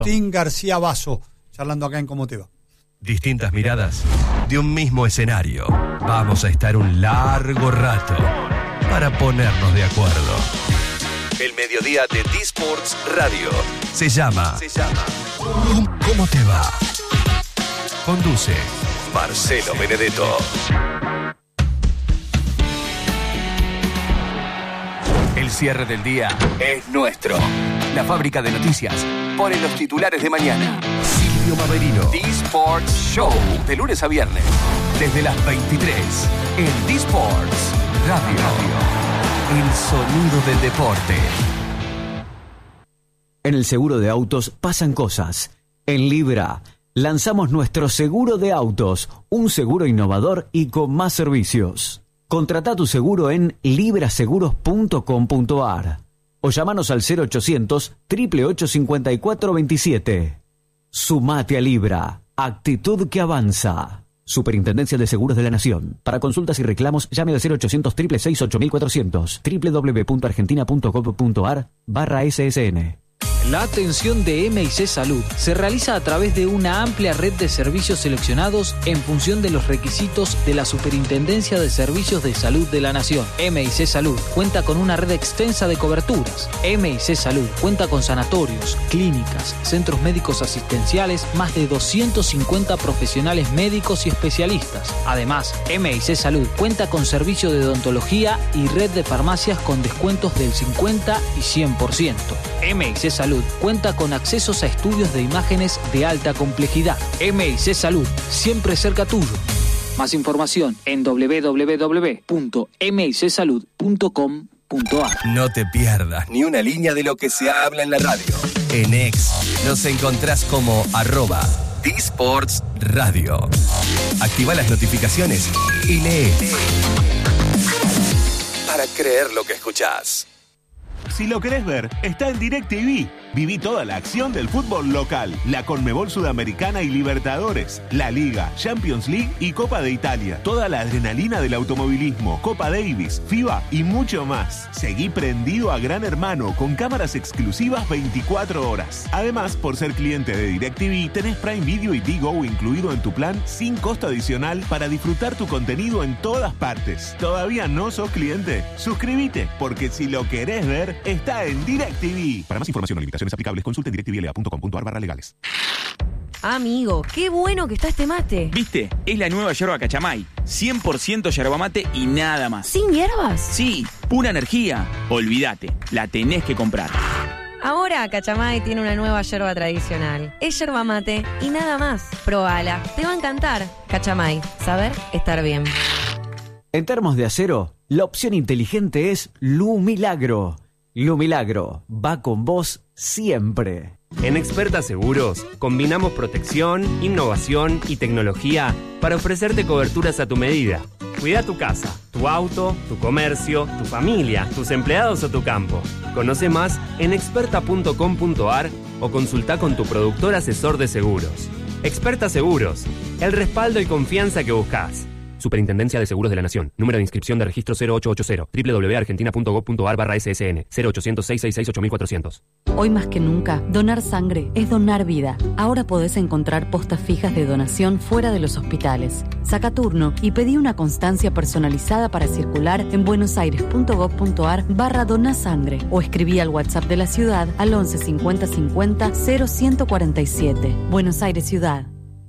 Tim García Basso, charlando acá en Cómo Te Va. Distintas miradas de un mismo escenario. Vamos a estar un largo rato para ponernos de acuerdo. El mediodía de D-Sports Radio se llama ¿Cómo te va? Conduce Marcelo Benedetto. El cierre del día es nuestro. La fábrica de noticias pone los titulares de mañana. Silvio Maverino. D-Sports Show. De lunes a viernes. Desde las 23. En D-Sports Radio. El sonido del deporte. En el seguro de autos pasan cosas. En Libra lanzamos nuestro seguro de autos. Un seguro innovador y con más servicios. Contrata tu seguro en libraseguros.com.ar o llamanos al 0800 888 5427. Sumate a Libra, actitud que avanza. Superintendencia de Seguros de la Nación. Para consultas y reclamos, llame al 0800 666 8400 www.argentina.gov.ar/SSN. La atención de M&C Salud se realiza a través de una amplia red de servicios seleccionados en función de los requisitos de la Superintendencia de Servicios de Salud de la Nación. M&C Salud cuenta con una red extensa de coberturas. M&C Salud cuenta con sanatorios, clínicas, centros médicos asistenciales, más de 250 profesionales médicos y especialistas. Además, M&C Salud cuenta con servicio de odontología y red de farmacias con descuentos del 50 y 100%. M&C Salud cuenta con accesos a estudios de imágenes de alta complejidad. M&C Salud, siempre cerca tuyo. Más información en www.micsalud.com.ar. No te pierdas ni una línea de lo que se habla en la radio. En X nos encontrás como @D-Sports Radio. Activa las notificaciones y lee. Para creer lo que escuchás. Si lo querés ver, está en DirecTV. Viví toda la acción del fútbol local, la Conmebol Sudamericana y Libertadores, la Liga, Champions League y Copa de Italia. Toda la adrenalina del automovilismo, Copa Davis, FIBA y mucho más. Seguí prendido a Gran Hermano con cámaras exclusivas 24 horas. Además, por ser cliente de DirecTV, tenés Prime Video y Digo incluido en tu plan sin costo adicional para disfrutar tu contenido en todas partes. ¿Todavía no sos cliente? Suscríbete, porque si lo querés ver, está en DirecTV. Para más información o limitaciones aplicables, consulte directivla.com.ar/legales. Amigo, qué bueno que está este mate. ¿Viste? Es la nueva yerba Cachamay. 100% yerba mate y nada más. ¿Sin hierbas? Sí, pura energía. Olvídate, la tenés que comprar. Ahora Cachamay tiene una nueva yerba tradicional. Es yerba mate y nada más. Probala, te va a encantar. Cachamay, saber estar bien. En termos de acero, la opción inteligente es Lumilagro. Lumilagro va con vos siempre. En Experta Seguros combinamos protección, innovación y tecnología para ofrecerte coberturas a tu medida. Cuida tu casa, tu auto, tu comercio, tu familia, tus empleados o tu campo. Conoce más en experta.com.ar o consulta con tu productor asesor de seguros. Experta Seguros, el respaldo y confianza que buscas. Superintendencia de Seguros de la Nación. Número de inscripción de registro 0880. www.argentina.gov.ar/SSN. 0800-666-8400. Hoy más que nunca, donar sangre es donar vida. Ahora podés encontrar postas fijas de donación fuera de los hospitales. Saca turno y pedí una constancia personalizada para circular en buenosaires.gov.ar/donasangre o escribí al WhatsApp de la ciudad al 11 50 50 0147. Buenos Aires Ciudad.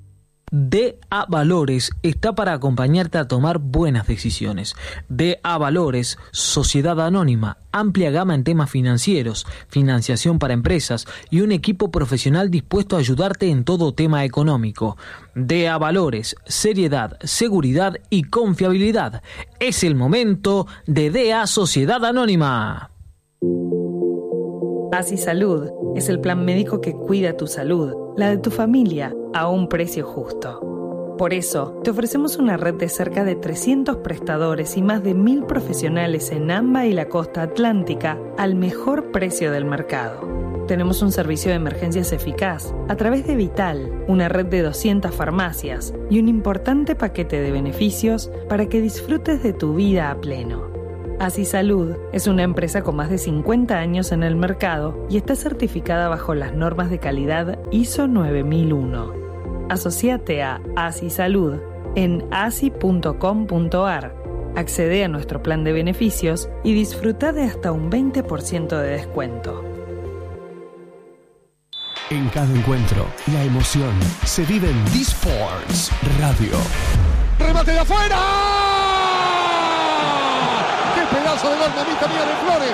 DA Valores está para acompañarte a tomar buenas decisiones. DA Valores, Sociedad Anónima, amplia gama en temas financieros, financiación para empresas y un equipo profesional dispuesto a ayudarte en todo tema económico. DA Valores, seriedad, seguridad y confiabilidad. Es el momento de DA Sociedad Anónima. Así Salud es el plan médico que cuida tu salud, la de tu familia, a un precio justo. Por eso, te ofrecemos una red de cerca de 300 prestadores y más de 1000 profesionales en AMBA y la costa atlántica al mejor precio del mercado. Tenemos un servicio de emergencias eficaz a través de Vital, una red de 200 farmacias y un importante paquete de beneficios para que disfrutes de tu vida a pleno. Así Salud es una empresa con más de 50 años en el mercado y está certificada bajo las normas de calidad ISO 9001. Asociate a Así Salud en asi.com.ar. Accede a nuestro plan de beneficios y disfruta de hasta un 20% de descuento. En cada encuentro, la emoción se vive en D-Sports Radio. ¡Remate de afuera! ¡Qué pedazo de gol, mamita mía, de Flores!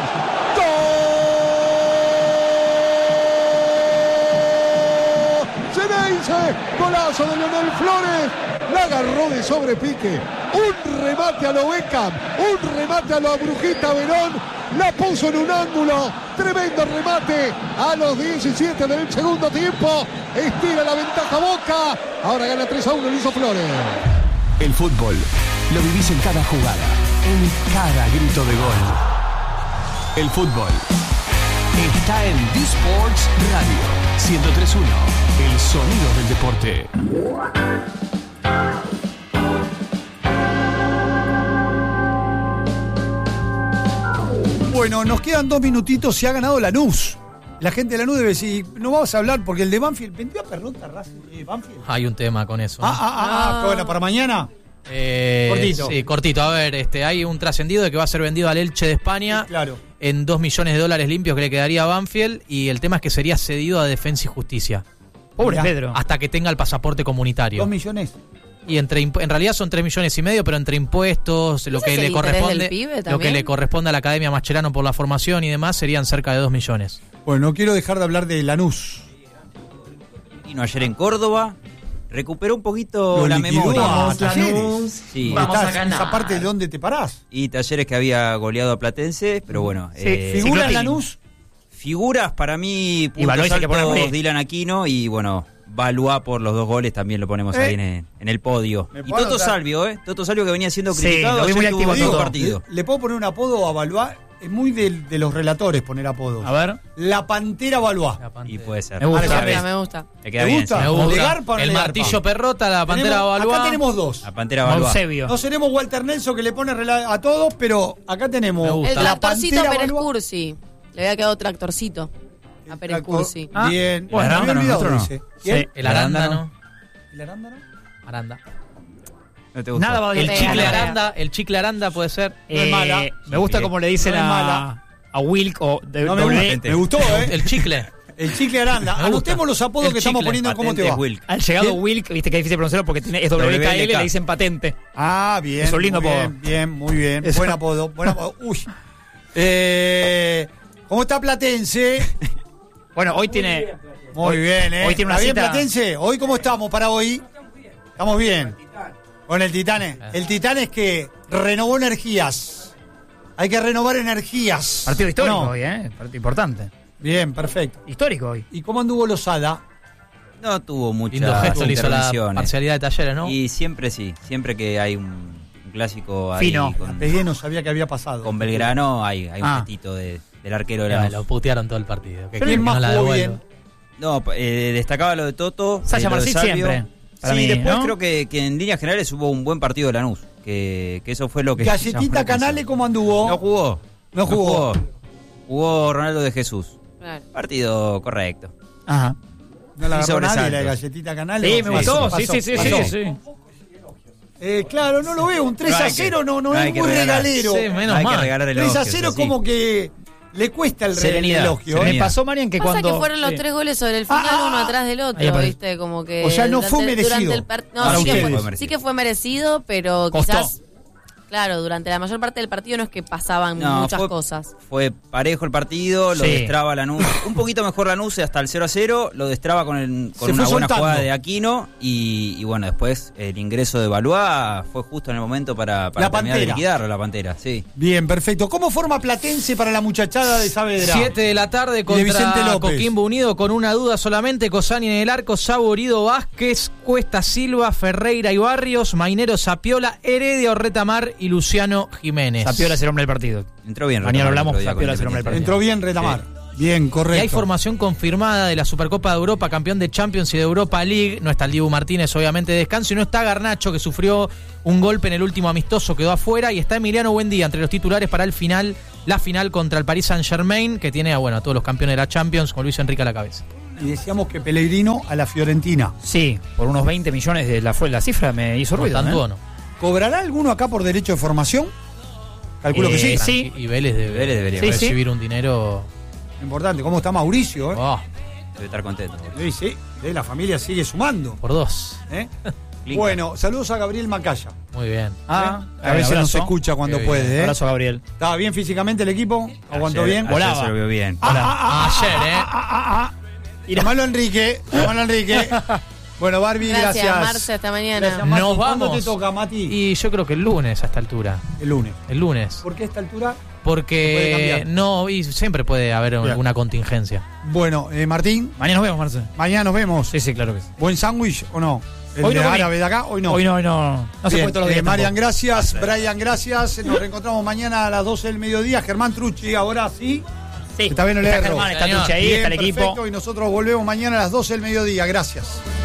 ¡Gol! ¡Ceneice! ¡Golazo de Leonel Flores! La agarró de sobrepique. Un remate a lo Beckham, un remate a lo Brujita Verón. La puso en un ángulo. Tremendo remate a los 17 del segundo tiempo. Estira la ventaja Boca. Ahora gana 3-1, lo hizo Flores. El fútbol lo vivís en cada jugada, en cada grito de gol. El fútbol está en D-Sports Radio 103.1, el sonido del deporte. Bueno, nos quedan 2 minutitos. Se ha ganado Lanús. La gente de Lanús debe decir, no vamos a hablar porque el de Banfield, ¿vendió a Perrota Banfield? Hay un tema con eso. Bueno, para mañana. Cortito. Sí, cortito. A ver, hay un trascendido de que va a ser vendido al Elche de España. Sí, claro. En $2 millones limpios que le quedaría a Banfield. Y el tema es que sería cedido a Defensa y Justicia. Pobre Pedro. Hasta que tenga el pasaporte comunitario. 2 millones. Y en realidad son 3,5 millones, pero entre impuestos, lo que le corresponde a la Academia Mascherano por la formación y demás, serían cerca de 2 millones. Bueno, no quiero dejar de hablar de Lanús. Vino ayer en Córdoba, recuperó un poquito la memoria. Vamos, Talleres. Sí. Vamos a ganar. Esa parte de dónde te parás. Y Talleres que había goleado a Platense, pero bueno. ¿Figura en Lanús? Figuras para mí, puntos altos, Dylan Aquino y bueno, Balúa por los 2 goles, también lo ponemos ahí en el podio. Y Toto Salvio, Toto Salvio que venía siendo criticado, lo vi muy activo en todo partido. ¿Le puedo poner un apodo a Balúa? Es muy de los relatores poner apodos. A ver. La Pantera Balúa. Y puede ser. Me gusta. Me gusta. ¿Te queda bien? Me gusta. El martillo Perrota, la Pantera Balúa. Acá tenemos 2. La Pantera Balúa. No seremos Walter Nelson que le pone a todos, pero acá tenemos el la tractorcito Pantera Pérez Balúa. Cursi. Le había quedado tractorcito a Pérez Cursi. Bien. Bueno, me había olvidado no. ese. Sí. El arándano. ¿El arándano? Aranda. No te gusta. Nada va a El chicle aranda puede ser. No es mala. Me gusta como le dicen a Wilk o me gustó, El chicle. El chicle aranda. Anotemos los apodos que estamos poniendo en cómo te va. Wilk. Al llegado Wilk, viste que es difícil pronunciarlo porque es WKL, le dicen patente. Ah, bien. Es un lindo apodo. Bien, muy bien. Buen apodo. Uy. ¿Cómo está Platense? Bueno, hoy tiene... Muy bien, Hoy tiene una ¿Está bien cita... Platense? ¿Hoy cómo estamos para hoy? Estamos bien. Con el Titane. El Titane es que renovó energías. Hay que renovar energías. Partido histórico ¿No? hoy, Partido importante. Bien, perfecto. Histórico hoy. ¿Y cómo anduvo Lozada? No tuvo muchas Lindo gesto le hizo la intervenciones. parcialidad de Talleres, ¿no? Y siempre siempre que hay un clásico ahí Fino. con, Pegué, no sabía que había pasado. con Belgrano, hay un gestito del arquero de la Lo putearon todo el partido. ¿Quién más jugó bien? No, destacaba lo de Toto. Sasha lo de Marcil Salvio. siempre. Para Sí, mí, después ¿no? creo que en líneas generales hubo un buen partido de Lanús. Que eso fue lo que... Galletita llamó la Canale, atención. ¿cómo anduvo? No jugó. No jugó. Jugó Ronaldo de Jesús. Claro. Partido correcto. Ajá. No la Sí, agarró nadie, sobresalto. la de Galletita Canale. Sí, me gustó. Pasó, Sí. Claro, no lo veo. Un 3-0 no hay es que muy regalar. regalero. Sí, menos Hay que mal. regalar el 3-0 como que le cuesta el Serenidad. elogio. Me pasó, Marian, que Pasa cuando... que fueron los 3 goles sobre el final, uno atrás del Ahí otro, aparece. ¿viste? Como que... O sea, no fue merecido. Para sí, ustedes. sí que fue merecido, pero Costó. quizás... Claro, durante la mayor parte del partido no es que pasaban muchas cosas. Fue parejo el partido, lo Sí. destraba Lanús. Un poquito mejor Lanús hasta el 0-0, lo destraba con una buena soltando. jugada de Aquino y bueno, después el ingreso de Balúa fue justo en el momento para La terminar de Pantera. liquidarlo, la Pantera, sí. Bien, perfecto. ¿Cómo forma Platense para la muchachada de Saavedra? 7 de la tarde Vicente contra López. Coquimbo Unido con una duda solamente. Cosani en el arco, Saborido Vázquez, Cuesta Silva, Ferreira y Barrios, Mainero Sapiola, Heredia Orretamar y Luciano Jiménez. Sapiola es el hombre del partido. Entró bien. Mañana Retamar, hablamos, el otro día Sapiola con es el hombre del partido. Entró bien Retamar. Sí. Bien, correcto. Y hay formación confirmada de la Supercopa de Europa, campeón de Champions y de Europa League. No está el Dibu Martínez, obviamente, de descanso. Y no está Garnacho, que sufrió un golpe en el último amistoso, quedó afuera. Y está Emiliano Buendía entre los titulares para la final contra el Paris Saint-Germain, que tiene a todos los campeones de la Champions, con Luis Enrique a la cabeza. Y decíamos que Pellegrino a la Fiorentina. Sí, por unos 20 millones fue la cifra, me hizo ruido. Tanto, ¿no? ¿Cobrará alguno acá por derecho de formación? Calculo que sí. Sí. Y Vélez debería recibir un dinero importante. ¿Cómo está Mauricio? Debe estar contento. Sí, la familia sigue sumando. Por 2. Bueno, saludos a Gabriel Macaya. Muy bien. A veces nos escucha cuando puede. Abrazo, Gabriel. ¿Estaba bien físicamente el equipo? ¿Aguantó bien? Volaba. Se lo vio bien. Ayer, Llamalo Enrique. Bueno, Barbie, gracias. Marce, hasta mañana. Gracias, Mati. Nos vamos. ¿Cuándo te toca, Mati? Y yo creo que el lunes a esta altura. El lunes. ¿Por qué a esta altura? Porque y siempre puede haber alguna contingencia. Bueno, Martín. Mañana nos vemos, Marce. Mañana nos vemos. Sí, claro que sí. ¿Buen sándwich o no? ¿El hoy de no árabe de acá? Hoy no. No se puede todos los días. Marian, gracias. Brian, gracias. Nos reencontramos mañana a las 12 del mediodía. Germán Trucci, ahora sí. Sí. Está bien el error. Germán, está Trucci ahí, está el equipo. Perfecto, y nosotros volvemos mañana a las 12 del mediodía. Gracias.